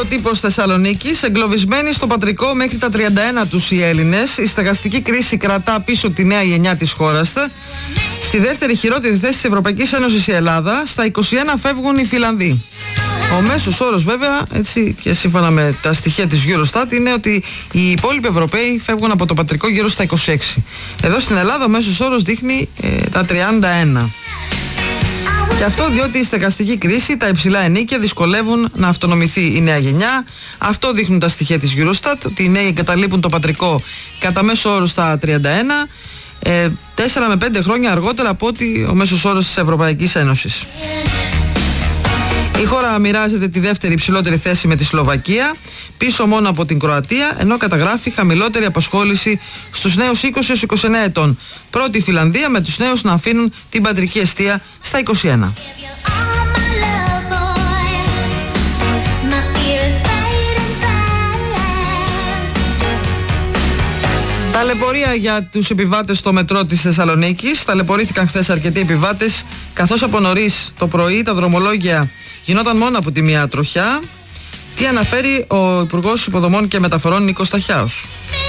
ο τύπος Θεσσαλονίκης, εγκλωβισμένοι στο πατρικό μέχρι τα 31 τους οι Έλληνες. Η στεγαστική κρίση κρατά πίσω τη νέα γενιά της χώρας. Στη δεύτερη χειρότερη θέση της Ευρωπαϊκής Ένωσης η Ελλάδα. Στα 21 φεύγουν οι Φιλανδοί. Ο μέσος όρος βέβαια, έτσι και σύμφωνα με τα στοιχεία της Eurostat, είναι ότι οι υπόλοιποι Ευρωπαίοι φεύγουν από το πατρικό γύρω στα 26. Εδώ στην Ελλάδα ο μέσος όρος δείχνει τα 31. Και αυτό διότι η στεγαστική κρίση, τα υψηλά ενοίκια δυσκολεύουν να αυτονομηθεί η νέα γενιά. Αυτό δείχνουν τα στοιχεία της Eurostat, ότι οι νέοι εγκαταλείπουν το πατρικό κατά μέσο όρο στα 31, 4 με 5 χρόνια αργότερα από ότι ο μέσος όρος της Ευρωπαϊκής Ένωσης. Η χώρα μοιράζεται τη δεύτερη υψηλότερη θέση με τη Σλοβακία, πίσω μόνο από την Κροατία, ενώ καταγράφει χαμηλότερη απασχόληση στους νέους 20-29 ετών. Πρώτη η Φιλανδία, με τους νέους να αφήνουν την πατρική εστία στα 21. Ταλαιπωρία για τους επιβάτες στο μετρό της Θεσσαλονίκης. Ταλαιπωρήθηκαν χθες αρκετοί επιβάτες, καθώς από νωρίς το πρωί τα δρομολόγια γινόταν μόνο από τη μία τροχιά. Τι αναφέρει ο Υπουργός Υποδομών και Μεταφορών Νίκος Σταχιάος.